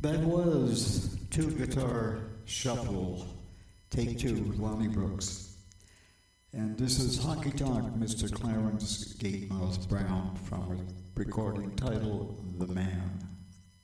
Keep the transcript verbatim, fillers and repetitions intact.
That was Two Guitar Shuffle, Take Two, Lonnie Brooks. And this is Honky Tonk, Mister Clarence Gatemouse Brown from a recording titled The Man.